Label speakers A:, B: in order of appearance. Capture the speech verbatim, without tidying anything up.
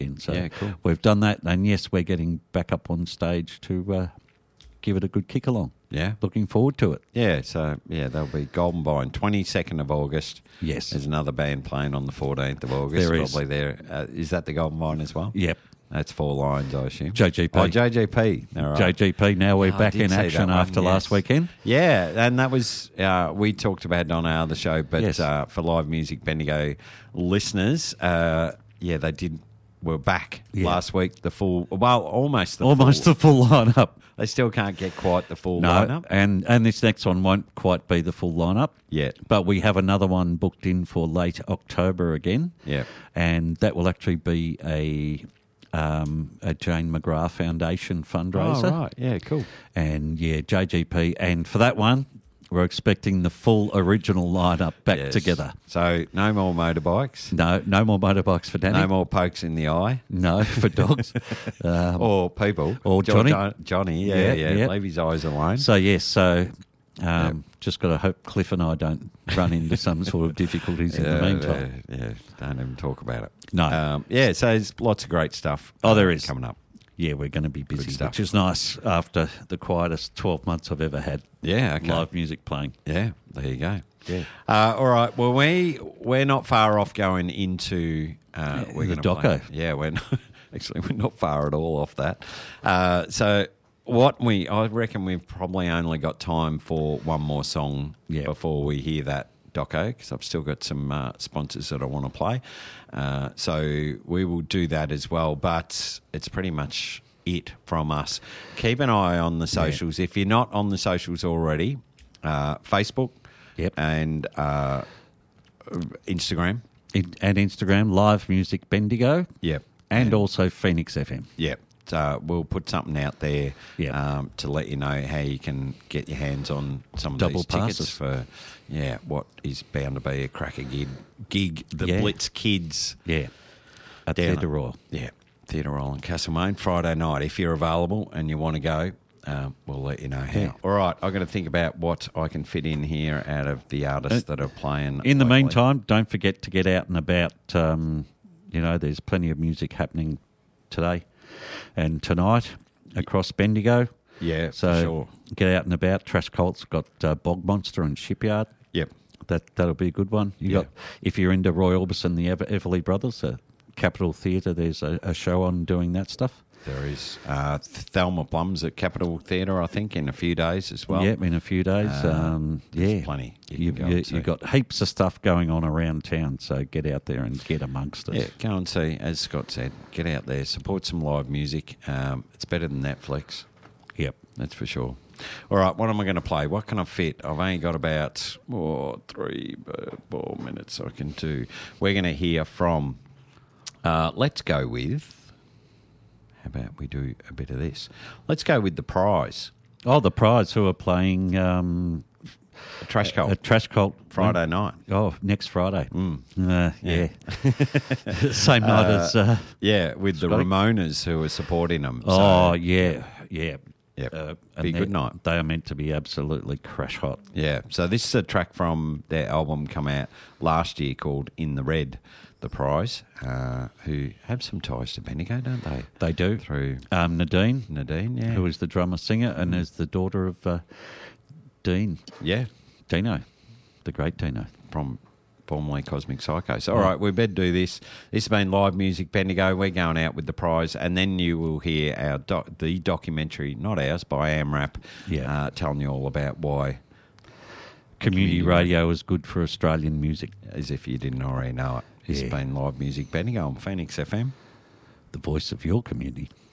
A: again. So
B: Yeah, cool.
A: we've done that, and yes, we're getting back up on stage to uh, give it a good kick along.
B: Yeah.
A: Looking forward to it.
B: Yeah, so, yeah, there'll be Golden Vine, twenty-second of August.
A: Yes.
B: There's another band playing on the fourteenth of August.
A: There is.
B: Probably there. Uh, is that the Golden Vine as well?
A: Yep.
B: That's Four Lions, I assume.
A: J G P.
B: Oh, J G P. All right.
A: J G P, now we're
B: Oh, I
A: back
B: did
A: in
B: see
A: action
B: that one,
A: after last
B: yes.
A: weekend.
B: Yeah, and that was, uh, we talked about it on our other show, but
A: Yes.
B: uh, for Live Music Bendigo listeners, uh, yeah, they did, were back
A: Yeah.
B: last week, the full, well, almost the
A: Almost
B: full.
A: the full lineup.
B: They still can't get quite the full
A: No,
B: lineup
A: and, and this next one won't quite be the full lineup.
B: yet.
A: But we have another one booked in for late October again.
B: Yeah.
A: And that will actually be a um, a Jane McGrath Foundation fundraiser.
B: Oh, right. Yeah, cool.
A: And yeah, J G P. And for that one, we're expecting the full original lineup back
B: Yes.
A: together.
B: So no more motorbikes.
A: No, no more motorbikes for Danny.
B: No more pokes in the eye.
A: No, for dogs. um,
B: Or people.
A: Or
B: Jo-
A: Johnny.
B: Jo- Johnny, yeah,
A: Yeah,
B: yeah.
A: yeah.
B: Leave his eyes alone.
A: so yes, so um, just got to hope Cliff and I don't run into some sort of difficulties in the
B: Yeah,
A: meantime.
B: Yeah, yeah, don't even talk about it.
A: No.
B: Um, yeah, so there's lots of great stuff.
A: Oh, there
B: uh,
A: is.
B: coming up.
A: Yeah, we're going to be busy,
B: stuff.
A: which is nice after the quietest twelve months I've ever had.
B: Yeah, okay.
A: Live music playing.
B: Yeah, there you go.
A: Yeah.
B: Uh, all right. Well, we we're not far off going into uh, we're
A: The
B: gonna play-
A: doco.
B: Yeah, we're not, actually we're not far at all off that. Uh, so what we I reckon we've probably only got time for one more song
A: Yeah.
B: before we hear that doco, because I've still got some uh, sponsors that I want to play. Uh, so we will do that as well. But it's pretty much it from us. Keep an eye on the socials. If you're not on the socials already, uh, Facebook.
A: Yep.
B: And uh, Instagram.
A: In, and Instagram, Live Music Bendigo.
B: Yep.
A: And also Phoenix F M.
B: Yep. So we'll put something out there
A: Yep.
B: um, to let you know how you can get your hands on some of
A: Double
B: these tickets
A: passes.
B: for, yeah, what is bound to be a cracker gig. Gig, the
A: Yeah.
B: Blitz Kids.
A: Yeah. At
B: down
A: Theatre Royal.
B: Yeah, Theatre Royal in Castlemaine, Friday night. If you're available and you want to go, um, we'll let you know how.
A: Yeah.
B: All right, I've got to think about what I can fit in here out of the artists
A: Uh,
B: that are playing.
A: In the
B: locally.
A: meantime, don't forget to get out and about. Um, you know, there's plenty of music happening today and tonight across Bendigo.
B: Yeah, for
A: So
B: sure.
A: get out and about. Trash Colt's got uh, Bog Monster and Shipyard.
B: Yep.
A: That that'll be a good one. You
B: Yeah.
A: got if you're into Roy Orbison, the Ever- Everly Brothers, uh, Capitol Theatre. There's a, a show on doing that stuff.
B: There is uh, Thelma Plum's at Capitol Theatre, I think, in a few days as well.
A: Yeah, in a few days.
B: Uh,
A: um,
B: there's
A: yeah,
B: plenty you
A: You've,
B: can go
A: you,
B: and see.
A: you've got heaps of stuff going on around town, so get out there and get amongst us.
B: Yeah, go and see, as Scott said, get out there, support some live music. Um, it's better than Netflix,
A: Yep.
B: that's for sure. All right, what am I going to play? What can I fit? I've only got about oh, three, uh, four minutes I can do. We're going to hear from, uh, let's go with, how about we do a bit of this? Let's go with The Prize,
A: Oh, the Prize who are playing um,
B: a Trash Cult,
A: a Trash Cult
B: Friday night.
A: Oh, next Friday.
B: Mm.
A: Uh, yeah. Same night
B: Uh,
A: as. Uh,
B: Yeah, with the
A: Scotty?
B: Ramonas who are supporting them. So,
A: oh, yeah, yeah.
B: Yep.
A: Uh,
B: Be a
A: and
B: good
A: they-
B: night.
A: They are meant to be absolutely crash hot.
B: yeah. So this is a track from their album come out last year called In the Red, The Prize, uh, who have some ties to Bendigo, don't they?
A: They do.
B: Through
A: Um, Nadine,
B: Nadine, yeah.
A: who is the drummer singer and is the daughter of uh, Dean
B: Yeah,
A: Dino, the great Dino.
B: from formerly Cosmic Psycho. So, all right, we better do this. This has been Live Music Bendigo. We're going out with The Prize, and then you will hear our doc- the documentary, not ours, by AMRAP,
A: Yeah.
B: uh, telling you all about why,
A: Community
B: Community
A: radio is good for Australian music.
B: as if you didn't already know it. It's
A: Yeah.
B: been Live Music Bendigo on Phoenix F M.
A: The voice of your community.